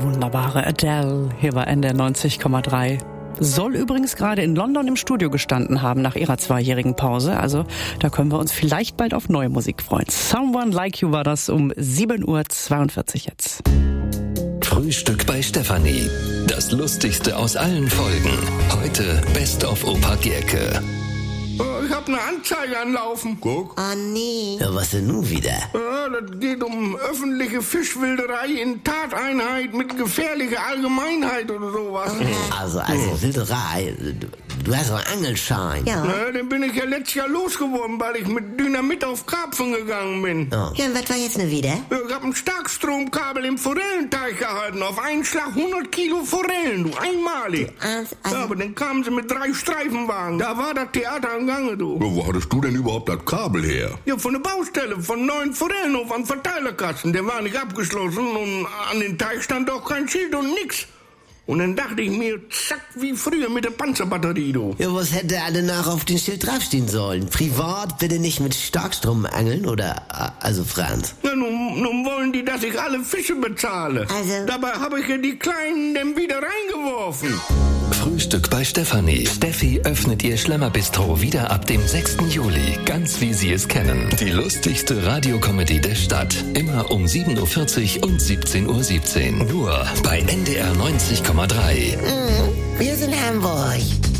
wunderbare Adele. Hier war NDR 90,3. Soll übrigens gerade in London im Studio gestanden haben nach ihrer 2-jährigen Pause. Also da können wir uns vielleicht bald auf neue Musik freuen. Someone Like You war das um 7:42 Uhr jetzt. Frühstück bei Stefanie. Das Lustigste aus allen Folgen. Heute Best of Opa Gerke. Ich hab eine Anzeige anlaufen. Guck. Oh nee. Ja, was denn nun wieder? Ja, das geht um öffentliche Fischwilderei in Tateinheit mit gefährlicher Allgemeinheit oder sowas. Also Wilderei. Du hast einen Angelschein. Ja. Na, den bin ich ja letztes Jahr losgeworden, weil ich mit Dynamit auf Karpfen gegangen bin. Oh. Ja, und was war jetzt nur wieder? Ja, ich hab ein Starkstromkabel im Forellenteich gehalten. Auf einen Schlag 100 Kilo Forellen, du, einmalig. Also, Ja, aber dann kamen sie mit 3 Streifenwagen. Da war das Theater am Gange, du. Ja, wo hattest du denn überhaupt das Kabel her? Ja, von der Baustelle, von neuen Forellenhof am Verteilerkasten. Der war nicht abgeschlossen und an den Teich stand auch kein Schild und nix. Und dann dachte ich mir, zack, wie früher mit der Panzerbatterie, du. Ja, was hätte er danach auf den Schild draufstehen sollen? Privat bitte nicht mit Starkstrom angeln oder, also Franz? Ja, nun wollen die, dass ich alle Fische bezahle. Also? Dabei habe ich ja die Kleinen dann wieder reingeworfen. Frühstück bei Stefanie. Steffi öffnet ihr Schlemmerbistro wieder ab dem 6. Juli. Ganz wie Sie es kennen. Die lustigste Radiokomödie der Stadt. Immer um 7:40 Uhr und 17:17 Uhr. Nur bei NDR 90,3. wir sind Hamburg.